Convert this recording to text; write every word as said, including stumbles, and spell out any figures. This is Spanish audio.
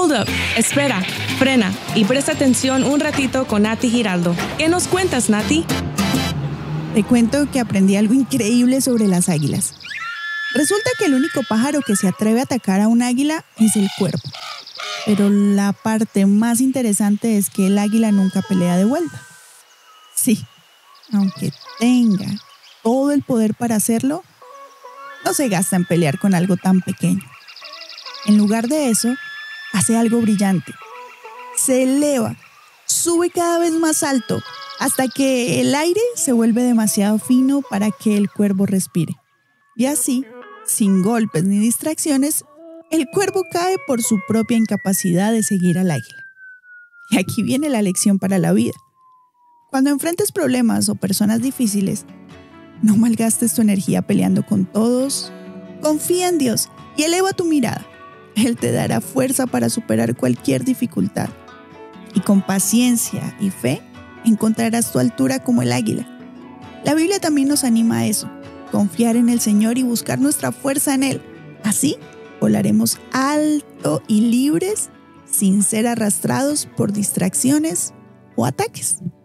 Hold up, espera, frena y presta atención un ratito con Nati Giraldo. ¿Qué nos cuentas, Nati? Te cuento que aprendí algo increíble sobre las águilas. Resulta que el único pájaro que se atreve a atacar a un águila es el cuervo. Pero la parte más interesante es que el águila nunca pelea de vuelta. Sí, aunque tenga todo el poder para hacerlo, no se gasta en pelear con algo tan pequeño. En lugar de eso, hace algo brillante. Se eleva, sube cada vez más alto, hasta que el aire se vuelve demasiado fino para que el cuervo respire. Y así, sin golpes ni distracciones, el cuervo cae por su propia incapacidad de seguir al águila. Y aquí viene la lección para la vida. Cuando enfrentes problemas o personas difíciles, no malgastes tu energía peleando con todos. Confía en Dios y eleva tu mirada. Él te dará fuerza para superar cualquier dificultad. Y con paciencia y fe, encontrarás tu altura como el águila. La Biblia también nos anima a eso, confiar en el Señor y buscar nuestra fuerza en Él. Así, volaremos alto y libres sin ser arrastrados por distracciones o ataques.